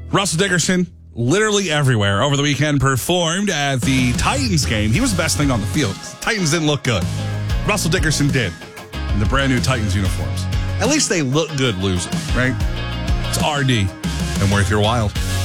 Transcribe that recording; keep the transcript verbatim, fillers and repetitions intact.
Russell Dickerson, literally everywhere over the weekend, performed at the Titans game. He was the best thing on the field. The Titans didn't look good. Russell Dickerson did in the brand new Titans uniforms. At least they look good losing, right? It's R D and Worth Your Wild.